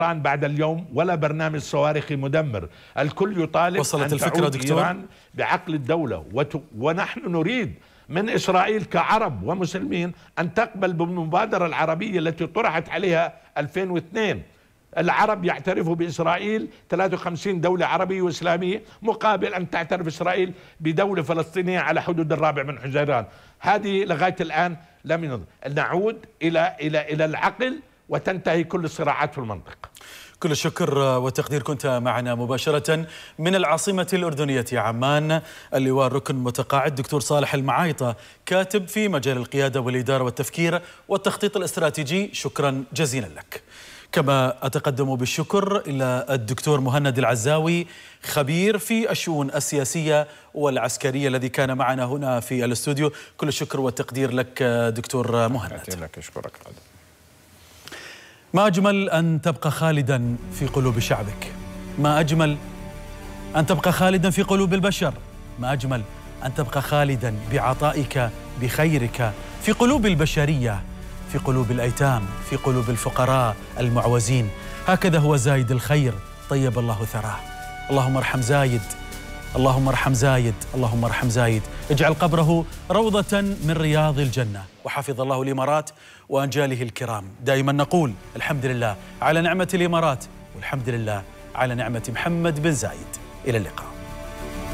بعد اليوم ولا برنامج صواريخي مدمر. الكل يطالب وصلت أن الفكرة تعود دكتور؟ إيران بعقل الدولة، ونحن نريد من إسرائيل كعرب ومسلمين أن تقبل بالمبادرة العربية التي طرحت عليها 2002. العرب يعترفوا بإسرائيل 53 دولة عربية وإسلامية، مقابل أن تعترف إسرائيل بدولة فلسطينية على حدود الرابع من حزيران. هذه لغاية الآن لم ينض. نعود إلى العقل وتنتهي كل الصراعات في المنطقة. كل الشكر والتقدير. كنت معنا مباشرة من العاصمة الأردنية عمان اللواء الركن متقاعد دكتور صالح المعايطة، كاتب في مجال القيادة والإدارة والتفكير والتخطيط الاستراتيجي. شكرا جزيلا لك. كما أتقدم بالشكر إلى الدكتور مهند العزاوي، خبير في الشؤون السياسية والعسكرية، الذي كان معنا هنا في الاستوديو. كل الشكر والتقدير لك دكتور مهند. أشكرك. ما أجمل أن تبقى خالدا في قلوب شعبك، ما أجمل أن تبقى خالدا في قلوب البشر، ما أجمل أن تبقى خالدا بعطائك بخيرك في قلوب البشرية، في قلوب الأيتام، في قلوب الفقراء المعوزين. هكذا هو زايد الخير، طيب الله ثراه. اللهم ارحم زايد، اللهم ارحم زايد، اللهم ارحم زايد. اجعل قبره روضة من رياض الجنة، وحفظ الله الإمارات وأنجاله الكرام. دائما نقول الحمد لله على نعمة الإمارات، والحمد لله على نعمة محمد بن زايد. إلى اللقاء.